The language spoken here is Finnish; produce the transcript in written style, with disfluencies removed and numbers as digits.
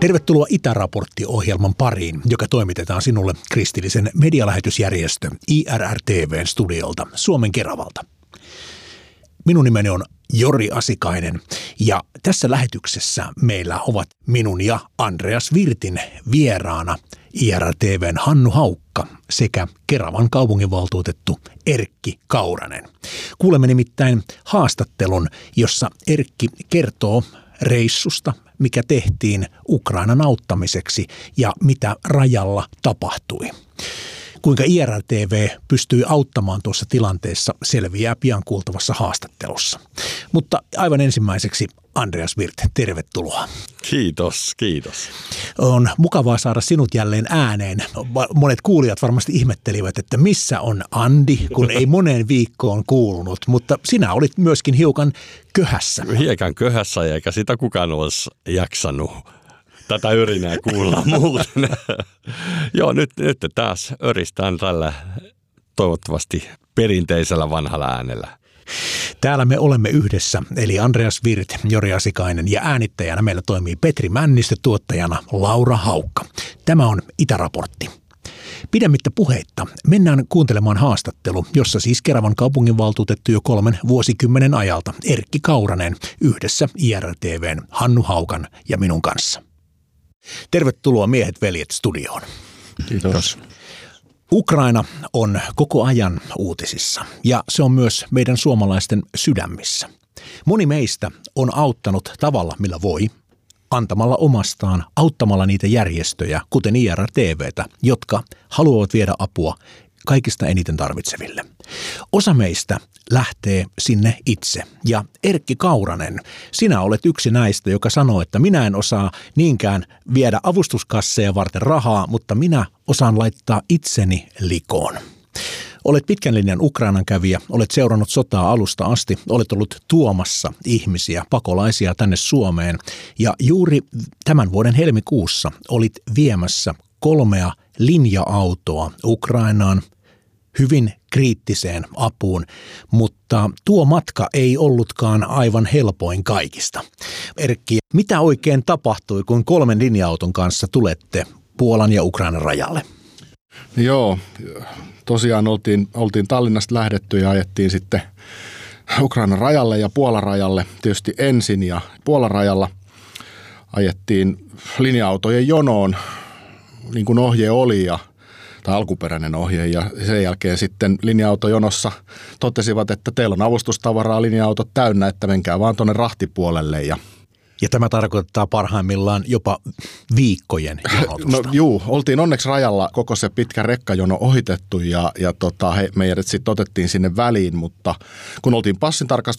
Tervetuloa Itäraportti-ohjelman pariin, joka toimitetaan sinulle kristillisen medialähetysjärjestö IRR-TV:n studiolta Suomen Keravalta. Minun nimeni on Jori Asikainen ja tässä lähetyksessä meillä ovat minun ja Andreas Virtin vieraana IRR-TV:n Hannu Haukka sekä Keravan kaupunginvaltuutettu Erkki Kauranen. Kuulemme nimittäin haastattelun, jossa Erkki kertoo reissusta, mikä tehtiin Ukrainan auttamiseksi ja mitä rajalla tapahtui. Kuinka IRR-TV pystyi auttamaan tuossa tilanteessa selviää pian kuultavassa haastattelussa. Mutta aivan ensimmäiseksi Andreas Virt, tervetuloa. Kiitos. On mukavaa saada sinut jälleen ääneen. Monet kuulijat varmasti ihmettelivät, että missä on Andi, kun ei moneen viikkoon kuulunut, mutta sinä olit myöskin hiukan köhässä. Hiekan köhässä, eikä sitä kukaan olisi jaksanut tätä yrinää kuulla muuten. Joo, nyt taas öristään tällä toivottavasti perinteisellä vanhalla äänellä. Täällä me olemme yhdessä, eli Andreas Virt, Jori Asikainen ja äänittäjänä meillä toimii Petri Männistö, tuottajana Laura Haukka. Tämä on Itäraportti. Pidemmittä puheitta mennään kuuntelemaan haastattelu, jossa siis Keravan kaupunginvaltuutettu jo 3 vuosikymmenen ajalta Erkki Kauranen yhdessä IRR-TV:n Hannu Haukan ja minun kanssa. Tervetuloa miehet veljet studioon. Kiitos. Ukraina on koko ajan uutisissa ja se on myös meidän suomalaisten sydämissä. Moni meistä on auttanut tavalla, millä voi, antamalla omastaan, auttamalla niitä järjestöjä, kuten IRR-TV:tä, jotka haluavat viedä apua kaikista eniten tarvitseville. Osa meistä lähtee sinne itse. Ja Erkki Kauranen, sinä olet yksi näistä, joka sanoo, että minä en osaa niinkään viedä avustuskasseja varten rahaa, mutta minä osaan laittaa itseni likoon. Olet pitkän linjan Ukrainan kävijä, olet seurannut sotaa alusta asti, olet ollut tuomassa ihmisiä, pakolaisia tänne Suomeen ja juuri tämän vuoden helmikuussa olit viemässä 3 linja-autoa Ukrainaan hyvin kriittiseen apuun, mutta tuo matka ei ollutkaan aivan helpoin kaikista. Erkki, mitä oikein tapahtui, kun 3 linja-auton kanssa tulette Puolan ja Ukrainan rajalle? Joo, tosiaan oltiin Tallinnasta lähdetty ja ajettiin sitten Ukrainan rajalle ja Puolan rajalle tietysti ensin ja Puolan rajalla ajettiin linja-autojen jonoon, niin kuin ohje oli tai alkuperäinen ohje ja sen jälkeen sitten linja-autojonossa totesivat, että teillä on avustustavaraa linja-autot täynnä, että menkää vaan tuonne rahtipuolelle Ja tämä tarkoittaa parhaimmillaan jopa viikkojen jonotusta. No juu, oltiin onneksi rajalla koko se pitkä rekkajono ohitettu ja meidät sitten otettiin sinne väliin, mutta kun oltiin passin